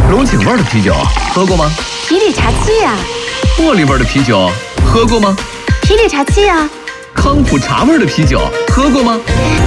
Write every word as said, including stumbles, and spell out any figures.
龙井味的啤酒喝过吗？ 皮里茶七呀、啊。 茉莉味的啤酒喝过吗？ 皮里茶七呀、啊。 康普茶味的啤酒喝过吗？